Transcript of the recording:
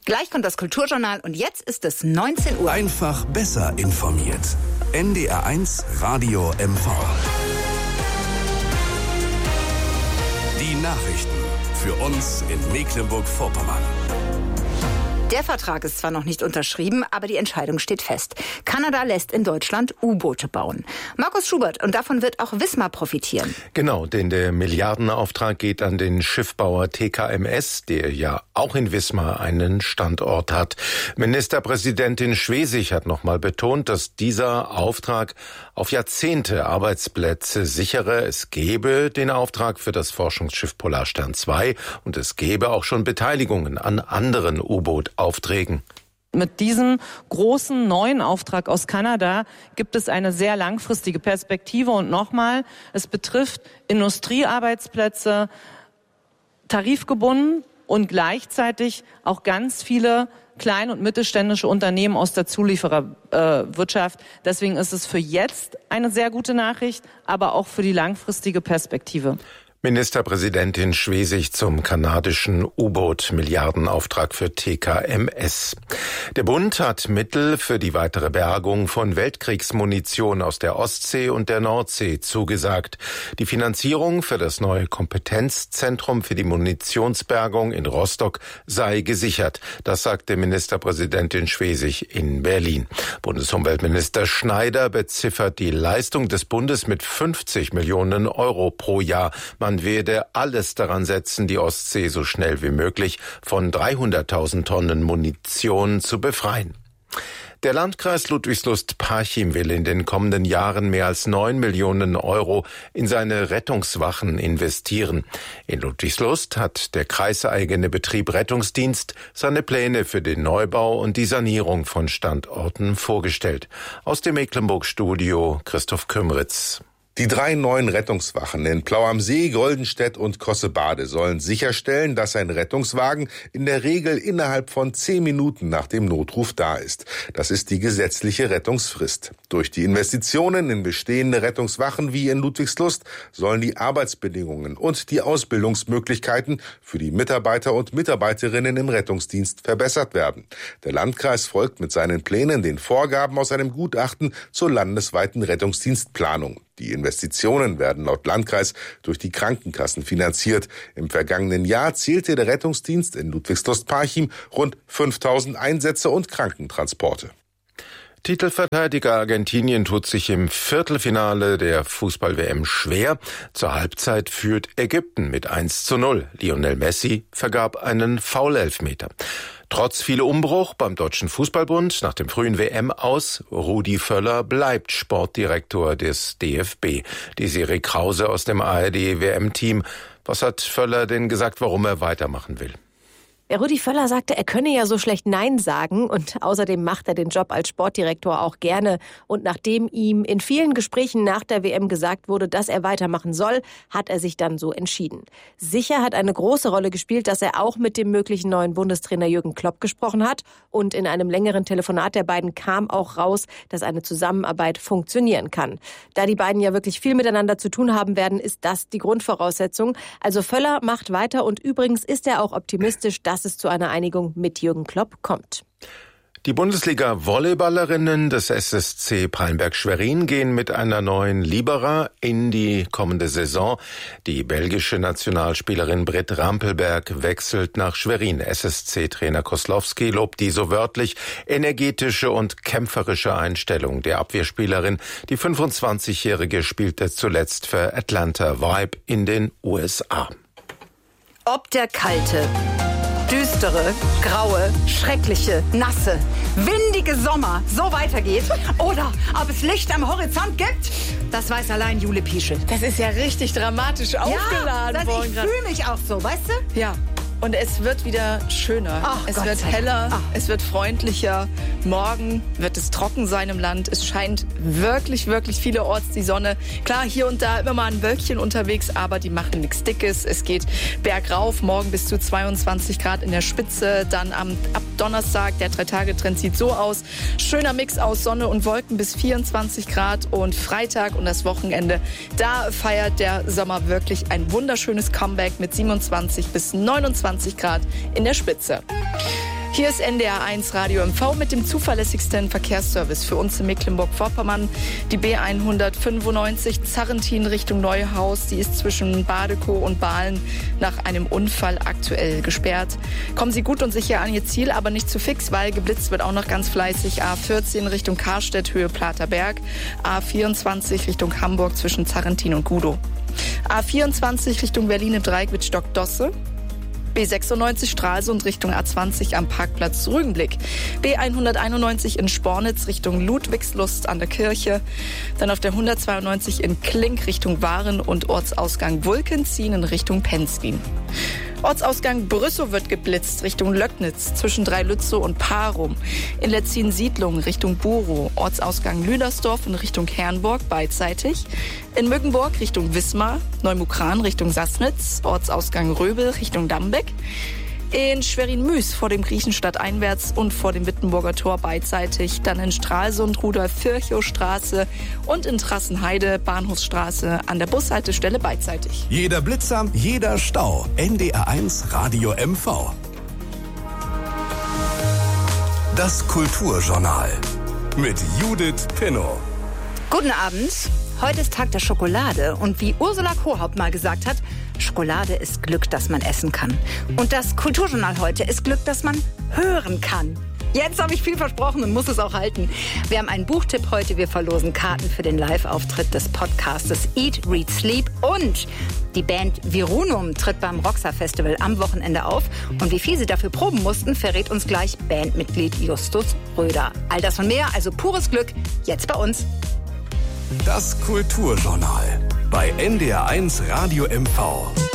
Gleich kommt das Kulturjournal und jetzt ist es 19 Uhr. Einfach besser informiert. NDR1 Radio MV. Die Nachrichten für uns in Mecklenburg-Vorpommern. Der Vertrag ist zwar noch nicht unterschrieben, aber die Entscheidung steht fest. Kanada lässt in Deutschland U-Boote bauen. Markus Schubert, und davon wird auch Wismar profitieren. Genau, denn der Milliardenauftrag geht an den Schiffbauer TKMS, der ja auch in Wismar einen Standort hat. Ministerpräsidentin Schwesig hat nochmal betont, dass dieser Auftrag auf Jahrzehnte Arbeitsplätze sichere. Es gebe den Auftrag für das Forschungsschiff Polarstern II und es gebe auch schon Beteiligungen an anderen U-Boot-Aufträgen. Mit diesem großen neuen Auftrag aus Kanada gibt es eine sehr langfristige Perspektive. Und nochmal, es betrifft Industriearbeitsplätze, tarifgebunden und gleichzeitig auch ganz viele kleine und mittelständische Unternehmen aus der Zuliefererwirtschaft. Deswegen ist es für jetzt eine sehr gute Nachricht, aber auch für die langfristige Perspektive. Ministerpräsidentin Schwesig zum kanadischen U-Boot-Milliardenauftrag für TKMS. Der Bund hat Mittel für die weitere Bergung von Weltkriegsmunition aus der Ostsee und der Nordsee zugesagt. Die Finanzierung für das neue Kompetenzzentrum für die Munitionsbergung in Rostock sei gesichert. Das sagte Ministerpräsidentin Schwesig in Berlin. Bundesumweltminister Schneider beziffert die Leistung des Bundes mit 50 Millionen Euro pro Jahr. Man werde alles daran setzen, die Ostsee so schnell wie möglich von 300.000 Tonnen Munition zu befreien. Der Landkreis Ludwigslust-Parchim will in den kommenden Jahren mehr als 9 Millionen Euro in seine Rettungswachen investieren. In Ludwigslust hat der kreiseigene Betrieb Rettungsdienst seine Pläne für den Neubau und die Sanierung von Standorten vorgestellt. Aus dem Mecklenburg-Studio Christoph Kümritz. Die 3 neuen Rettungswachen in Plau am See, Goldenstedt und Kossebade sollen sicherstellen, dass ein Rettungswagen in der Regel innerhalb von 10 Minuten nach dem Notruf da ist. Das ist die gesetzliche Rettungsfrist. Durch die Investitionen in bestehende Rettungswachen wie in Ludwigslust sollen die Arbeitsbedingungen und die Ausbildungsmöglichkeiten für die Mitarbeiter und Mitarbeiterinnen im Rettungsdienst verbessert werden. Der Landkreis folgt mit seinen Plänen den Vorgaben aus einem Gutachten zur landesweiten Rettungsdienstplanung. Die Investitionen werden laut Landkreis durch die Krankenkassen finanziert. Im vergangenen Jahr zählte der Rettungsdienst in Ludwigslust-Parchim rund 5.000 Einsätze und Krankentransporte. Titelverteidiger Argentinien tut sich im Viertelfinale der Fußball-WM schwer. Zur Halbzeit führt Ägypten mit 1:0. Lionel Messi vergab einen Foul-Elfmeter. Trotz viel Umbruch beim Deutschen Fußballbund nach dem frühen WM-Aus, Rudi Völler bleibt Sportdirektor des DFB. Desiree Krause aus dem ARD-WM-Team. Was hat Völler denn gesagt, warum er weitermachen will? Rudi Völler sagte, er könne ja so schlecht Nein sagen und außerdem macht er den Job als Sportdirektor auch gerne. Und nachdem ihm in vielen Gesprächen nach der WM gesagt wurde, dass er weitermachen soll, hat er sich dann so entschieden. Sicher hat eine große Rolle gespielt, dass er auch mit dem möglichen neuen Bundestrainer Jürgen Klopp gesprochen hat. Und in einem längeren Telefonat der beiden kam auch raus, dass eine Zusammenarbeit funktionieren kann. Da die beiden ja wirklich viel miteinander zu tun haben werden, ist das die Grundvoraussetzung. Also Völler macht weiter und übrigens ist er auch optimistisch, dass es zu einer Einigung mit Jürgen Klopp kommt. Die Bundesliga-Volleyballerinnen des SSC Palmberg-Schwerin gehen mit einer neuen Libera in die kommende Saison. Die belgische Nationalspielerin Britt Rampelberg wechselt nach Schwerin. SSC-Trainer Koslowski lobt die so wörtlich energetische und kämpferische Einstellung der Abwehrspielerin. Die 25-Jährige spielte zuletzt für Atlanta Vibe in den USA. Ob der kalte, düstere, graue, schreckliche, nasse, windige Sommer so weitergeht oder ob es Licht am Horizont gibt, das weiß allein Jule Pieschel. Das ist ja richtig dramatisch aufgeladen worden. Ich fühle mich auch so, weißt du? Ja. Und es wird wieder schöner. Es wird heller, es wird freundlicher. Morgen wird es trocken sein im Land. Es scheint wirklich, wirklich vielerorts die Sonne. Klar, hier und da immer mal ein Wölkchen unterwegs, aber die machen nichts Dickes. Es geht bergauf, morgen bis zu 22 Grad in der Spitze. Dann ab Donnerstag, der 3-Tage-Trend sieht so aus. Schöner Mix aus Sonne und Wolken bis 24 Grad. Und Freitag und das Wochenende, da feiert der Sommer wirklich ein wunderschönes Comeback mit 27 bis 29 Grad in der Spitze. Hier ist NDR 1 Radio MV mit dem zuverlässigsten Verkehrsservice für uns in Mecklenburg-Vorpommern. Die B195 Zarrentin Richtung Neuhaus, die ist zwischen Badekow und Bahlen nach einem Unfall aktuell gesperrt. Kommen Sie gut und sicher an Ihr Ziel, aber nicht zu fix, weil geblitzt wird auch noch ganz fleißig. A14 Richtung Karstedt, Höhe Platerberg. A24 Richtung Hamburg zwischen Zarrentin und Gudow. A24 Richtung Berlin im Dreieck mit Stockdosse. B96 Stralsund Richtung A20 am Parkplatz Rügenblick. B191 in Spornitz Richtung Ludwigslust an der Kirche. Dann auf der 192 in Klink Richtung Waren und Ortsausgang Wulkenzien in Richtung Penzwin. Ortsausgang Brüssow wird geblitzt Richtung Löcknitz zwischen Dreilützow und Parum. In Letzin-Siedlung Richtung Burow. Ortsausgang Lüdersdorf in Richtung Herrenburg beidseitig. In Mückenburg Richtung Wismar. Neumukran Richtung Sassnitz. Ortsausgang Röbel Richtung Dambeck. In Schwerin-Müs vor dem Griechenstadt einwärts und vor dem Wittenburger Tor beidseitig. Dann in Stralsund Rudolf-Virchow-Straße und in Trassenheide Bahnhofsstraße an der Bushaltestelle beidseitig. Jeder Blitzer, jeder Stau. NDR 1 Radio MV. Das Kulturjournal mit Judith Pinnow. Guten Abend. Heute ist Tag der Schokolade und wie Ursula Kohaupt mal gesagt hat, Schokolade ist Glück, das man essen kann. Und das Kulturjournal heute ist Glück, das man hören kann. Jetzt habe ich viel versprochen und muss es auch halten. Wir haben einen Buchtipp heute. Wir verlosen Karten für den Live-Auftritt des Podcastes Eat, Read, Sleep. Und die Band Virunum tritt beim Roxa Festival am Wochenende auf. Und wie viel sie dafür proben mussten, verrät uns gleich Bandmitglied Justus Röder. All das und mehr, also pures Glück, jetzt bei uns. Das Kulturjournal bei NDR 1 Radio MV.